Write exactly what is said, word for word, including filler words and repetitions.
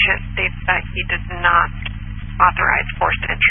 agent states that he does not authorize forced entry.